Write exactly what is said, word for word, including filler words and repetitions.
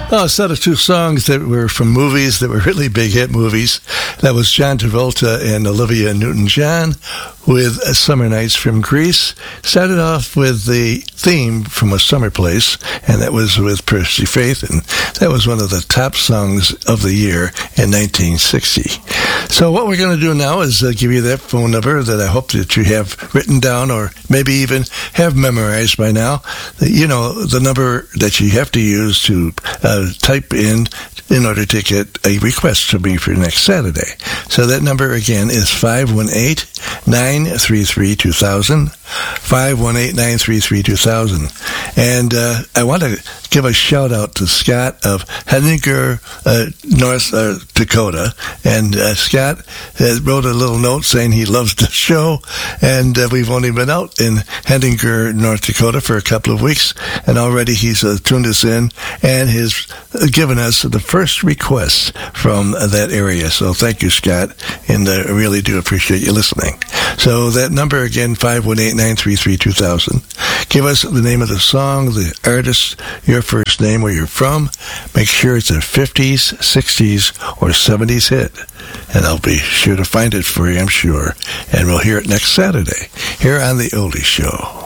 Oh, a set of two songs that were from movies that were really big hit movies. That was John Travolta and Olivia Newton-John with Summer Nights from Grease. Started off with the theme from A Summer Place, and that was with Percy Faith, and that was one of the top songs of the year in nineteen sixty. So what we're going to do now is uh, give you that phone number that I hope that you have written down or maybe even have memorized by now. You know, the number that you have to use to uh, type in in order to get a request to me for next Saturday. So that number again is five one eight, nine three three, two thousand, five one eight, nine three three, two thousand. And uh, I want to give a shout out to Scott of Hettinger, uh, North uh, Dakota. And uh, Scott uh, wrote a little note saying he loves the show. And uh, we've only been out in Hettinger, North Dakota for a couple of weeks. And already he's uh, tuned us in and has uh, given us the first request from uh, that area. So thank you, Scott. And uh, I really do appreciate you listening. So that number again, five one eight, nine three three, two thousand. Give us the name of the song, the artist, your first name, where you're from. Make sure it's a fifties, sixties, or seventies hit. And I'll be sure to find it for you, I'm sure. And we'll hear it next Saturday here on The Oldie Show.